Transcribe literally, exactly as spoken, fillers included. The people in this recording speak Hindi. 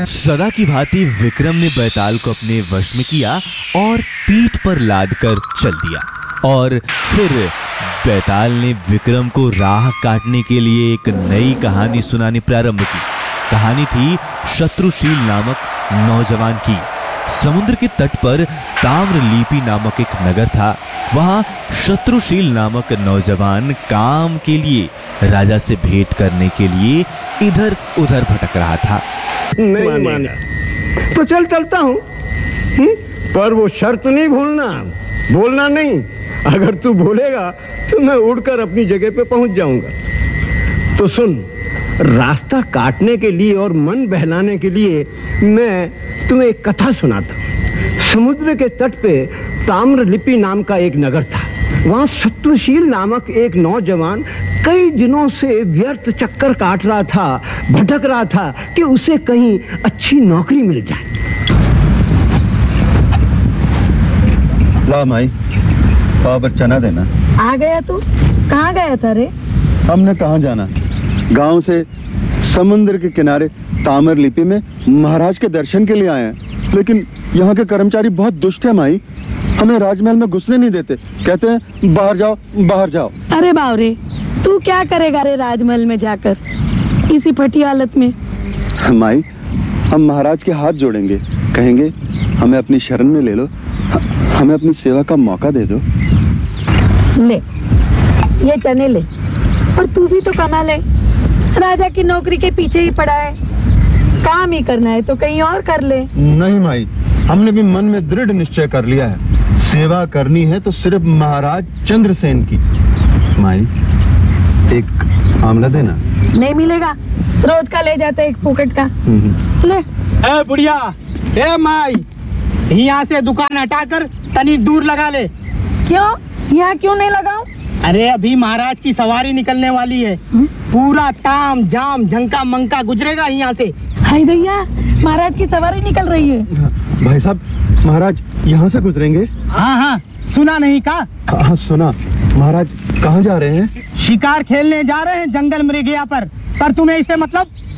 सदा की भांति विक्रम ने बैताल को अपने वश में किया और पीठ पर लाद कर चल दिया। और फिर बैताल ने विक्रम को राह काटने के लिए एक नई कहानी सुनानी प्रारंभ की। कहानी थी शत्रुशील नामक नौजवान की। समुद्र के तट पर ताम्रलिपि नामक एक नगर था। वहां शत्रुशील नामक नौजवान काम के लिए राजा से भेंट करने के लिए इधर उधर भटक रहा था। नहीं मानेगा तो चल चलता हूँ, पर वो शर्त नहीं भूलना, बोलना नहीं। अगर तू बोलेगा तो मैं उड़कर अपनी जगह पे पहुंच जाऊंगा। तो सुन, रास्ता काटने के लिए और मन बहलाने के लिए मैं तुम्हें एक कथा सुनाता हूँ। समुद्र के तट पे ताम्रलिपि नाम का एक नगर था। वहां शत्रुशील नामक एक नौजवान कई दिनों से व्यर्थ चक्कर काट रहा था, भटक रहा था कि उसे कहीं अच्छी नौकरी मिल जाए। ला माई, पाव पर चना देना। आ गया तू? कहाँ गया था रे? हमने कहाँ जाना, गांव से समुद्र के किनारे ताम्रलिपि में महाराज के दर्शन के लिए आए हैं। लेकिन यहाँ के कर्मचारी बहुत दुष्ट है माई, हमें राजमहल में घुसने नहीं देते। कहते हैं बाहर जाओ, बाहर जाओ। अरे बावरे, तू क्या करेगा रे राजमहल में जाकर इसी फटी हालत में? माई, हम महाराज के हाथ जोड़ेंगे, कहेंगे हमें अपनी शरण में ले लो, हमें अपनी सेवा का मौका दे दो। ले, ये चने ले, और तू भी तो कमा ले। राजा की नौकरी के पीछे ही पड़ा है, काम ही करना है तो कहीं और कर ले। नहीं माई, हमने भी मन में दृढ़ निश्चय कर लिया है, सेवा करनी है तो सिर्फ महाराज चंद्रसेन की। माई, एक आमला देना। नहीं मिलेगा, रोज का ले जाता है एक फुकट का। ले। ए बुढ़िया, ए माई, यहाँ से दुकान हटाकर तनी दूर लगा ले। क्यों? यहाँ क्यों नहीं लगाऊं? अरे अभी महाराज की सवारी निकलने वाली है। हुँ? पूरा ताम झाम झंका मंका गुजरेगा यहाँ से। हाय दैया, महाराज की सवारी निकल रही है। भाई साहब, महाराज यहाँ से गुजरेंगे? हाँ हाँ, सुना नहीं का? हाँ सुना। महाराज कहाँ जा रहे हैं? शिकार खेलने जा रहे हैं जंगल मृगिया पर। पर तुम्हें इससे मतलब?